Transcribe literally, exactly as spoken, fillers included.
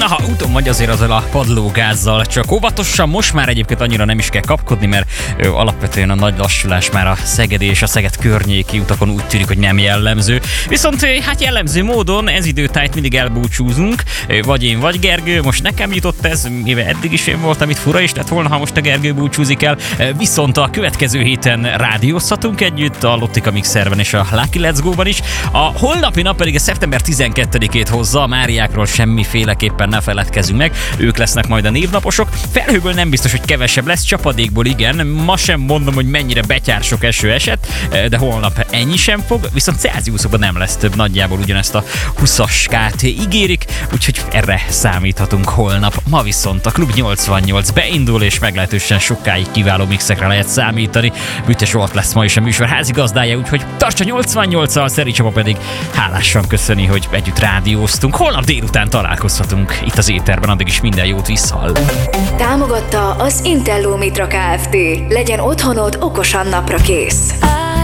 Na, ha úton vagy azért azzal a padlógázzal, csak óvatosan, most már egyébként annyira nem is kell kapkodni, mert ö, alapvetően a nagy lassulás már a szegedi és a Szeged környéki utakon úgy tűnik, hogy nem jellemző. Viszont ö, hát jellemző módon ez időtájt mindig elbúcsúzunk, ö, vagy én, vagy Gergő. Most nekem jutott ez, mivel eddig is én voltam, itt fura is lett volna, ha most a Gergő búcsúzik el. Viszont a következő héten rádiózhatunk együtt, a Lottika Mixerben és a Lucky Let's Go-ban is. A holnapi nap pedig a szeptember tizenkettedikét hozza, a Máriákról semmiféleképpen ne feledkezzünk meg, ők lesznek majd a névnaposok. Felhőből nem biztos, hogy kevesebb lesz, csapadékból igen, ma sem mondom, hogy mennyire betyár sok eső esett, de holnap ennyi sem fog, viszont Celsiusokban nem lesz több, nagyjából ugyanezt a húszaskát ígérik, úgyhogy erre számíthatunk holnap. Ma viszont a Klub nyolcvannyolc beindul, és meglehetősen sokáig kiváló mixekre lehet számítani. Bütte Zsolt lesz ma is a műsor házigazdája, úgyhogy tartsa nyolcvannyolccal, Szeri Csaba pedig hálásan köszöni, hogy együtt rádióztunk. Holnap délután találkozhatunk itt az éterben, addig is minden jót, visszahall. Támogatta az Intello Mitra Kft. Legyen otthonod okosan napra kész.